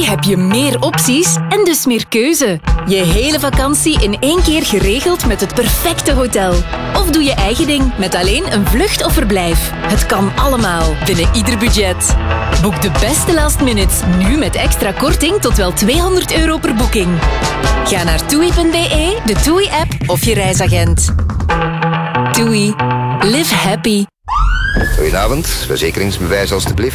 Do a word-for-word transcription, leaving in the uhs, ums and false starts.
heb je meer opties en dus meer keuze. Je hele vakantie in één keer geregeld met het perfecte hotel. Of doe je eigen ding met alleen een vlucht of verblijf. Het kan allemaal, binnen ieder budget. Boek de beste last minutes nu met extra korting tot wel tweehonderd euro per boeking. Ga naar toei punt be, de TUI-app of je reisagent. TUI. Live happy. Goedenavond, verzekeringsbewijs alstublieft.